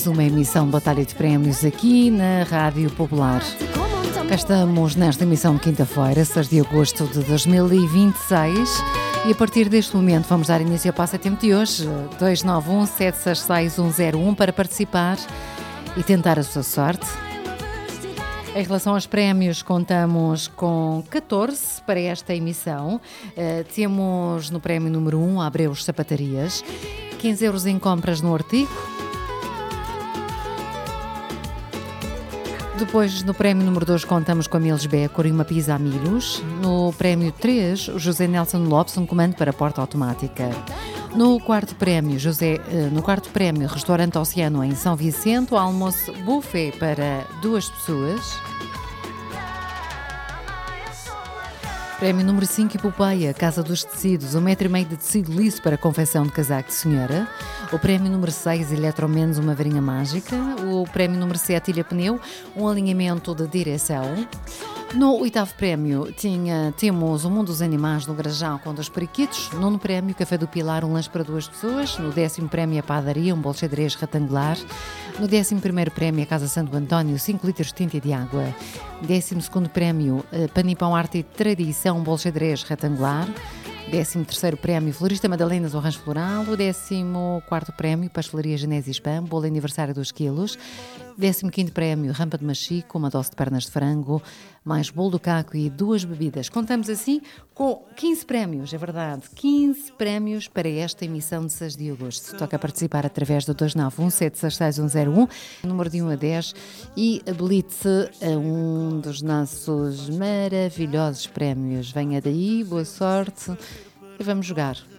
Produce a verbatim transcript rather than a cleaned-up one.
uma emissão de Batalha de Prémios aqui na Rádio Popular. Cá estamos nesta emissão de quinta-feira, seis de agosto de dois mil e vinte e seis, e a partir deste momento vamos dar início ao passatempo de hoje, dois nove um, sete seis seis, um zero um, para participar e tentar a sua sorte. Em relação aos prémios, contamos com catorze para esta emissão. Uh, temos no prémio número um, Abreus Sapatarias, quinze euros em compras no artigo. Depois, no prémio número dois, contamos com a Miles Bécor e uma pizza a milhos. No prémio três, o José Nelson Lopes, um comando para porta automática. No quarto prémio, José, no quarto prémio, Restaurante Oceano em São Vicente, almoço buffet para duas pessoas. Prémio número cinco, Hipopeia, Casa dos Tecidos, um metro e meio de tecido liso para confecção de casaco de senhora. O prémio número seis, Eletromenos, uma varinha mágica. O prémio número sete, Ilha Pneu, um alinhamento de direção. No oitavo prémio tinha, temos o Mundo dos Animais no Garajão com dois periquitos. Nono prémio, Café do Pilar, um lanche para duas pessoas. No décimo prémio, a padaria, um bolo xadrez retangular. No décimo primeiro prémio, a Casa Santo António, cinco litros de tinta e de água. Décimo segundo prémio, Panipão Arte e Tradição, um bolo xadrez retangular. Décimo terceiro prémio, Florista Madalenas, o Rancho Floral. O décimo quarto prémio, Pastelaria Genésio Spam, bolo aniversário dois quilos. Décimo quinto prémio, Rampa de Machico, uma dose de pernas de frango, mais bolo do caco e duas bebidas. Contamos assim com quinze prémios, é verdade, quinze prémios para esta emissão de seis de agosto. Toca participar através do dois nove um, sete seis seis, um zero um, número de um a dez, e habilite a um dos nossos maravilhosos prémios. Venha daí, boa sorte e vamos jogar.